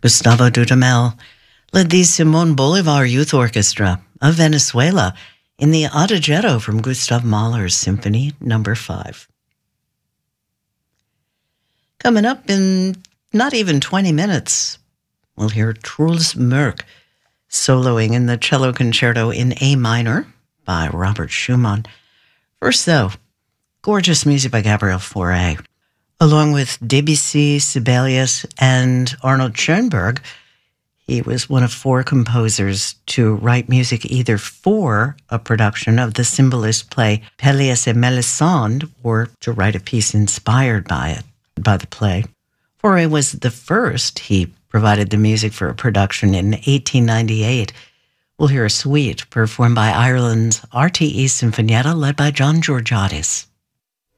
Gustavo Dudamel led the Simón Bolívar Youth Orchestra of Venezuela in the Adagietto from Gustav Mahler's Symphony No. 5. Coming up in not even 20 minutes, we'll hear Truls Mørk soloing in the Cello Concerto in A minor by Robert Schumann. First, though, gorgeous music by Gabriel Fauré. Along with Debussy, Sibelius, and Arnold Schoenberg, he was one of 4 composers to write music either for a production of the symbolist play Pelléas et Mélisande or to write a piece inspired by the play. Fauré was the first. He provided the music for a production in 1898. We'll hear a suite performed by Ireland's RTE Sinfonietta led by John Georgiadis.